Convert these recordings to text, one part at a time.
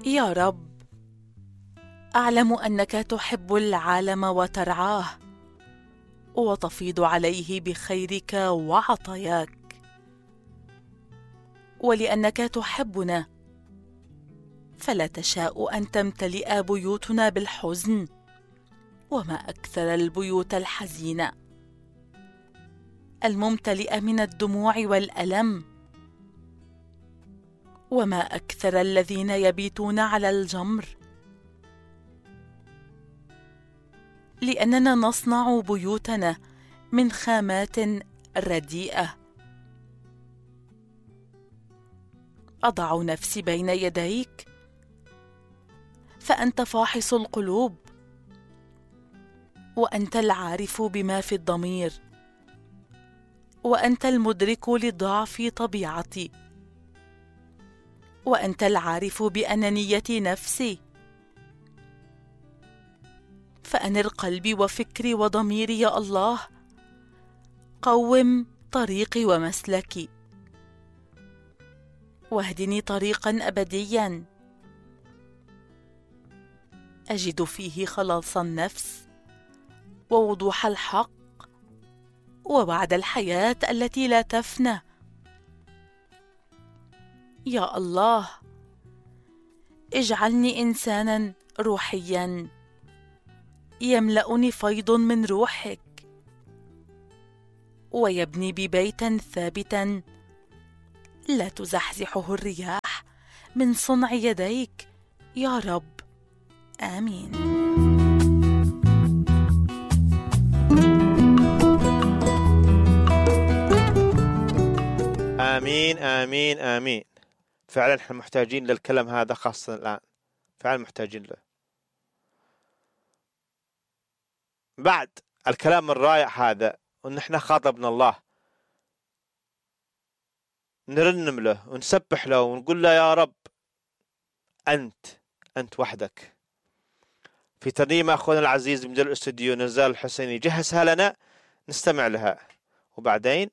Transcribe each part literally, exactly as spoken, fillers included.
يا رب، أعلم أنك تحب العالم وترعاه وتفيض عليه بخيرك وعطاياك، ولأنك تحبنا فلا تشاء أن تمتلئ بيوتنا بالحزن، وما أكثر البيوت الحزينة الممتلئة من الدموع والألم، وما أكثر الذين يبيتون على الجمر، لأننا نصنع بيوتنا من خامات رديئة. أضع نفسي بين يديك، فأنت فاحص القلوب، وأنت العارف بما في الضمير، وأنت المدرك لضعف طبيعتي، وأنت العارف بأنانية نفسي. فأنر قلبي وفكري وضميري يا الله، قوم طريقي ومسلكي، واهدني طريقا أبديا أجد فيه خلاص النفس ووضوح الحق ووعد الحياة التي لا تفنى. يا الله، اجعلني إنسانا روحيا يملأني فيض من روحك، ويبني بي بيتا ثابتا لا تزحزحه الرياح من صنع يديك يا رب. آمين. آمين آمين آمين. فعلا احنا محتاجين للكلام هذا خاصة الآن، فعلا محتاجين له. بعد الكلام الرائع هذا وان احنا خاطبنا الله، نرنم له ونسبح له ونقول له يا رب أنت أنت وحدك. في ترنيمة أخونا العزيز من الاستوديو نزال الحسيني جهزها لنا، نستمع لها وبعدين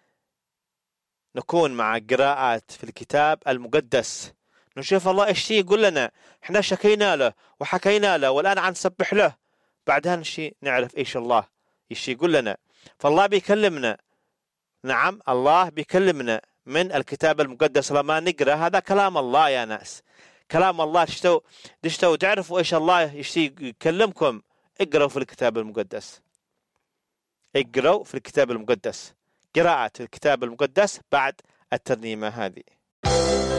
نكون مع قراءات في الكتاب المقدس، نشوف الله ايش يقول لنا. احنا شكينا له وحكينا له والآن عن نسبح له، بعدها نشي نعرف ايش الله ايش يقول لنا. فالله بيكلمنا، نعم الله بيكلمنا من الكتاب المقدس. لما نقرأ هذا كلام الله يا ناس، كلام الله. تشتوا تشتوا تعرفوا ايش الله يشتي يكلمكم، اقرأوا في الكتاب المقدس، اقرأوا في الكتاب المقدس. قراءة الكتاب المقدس بعد الترنيمة هذه.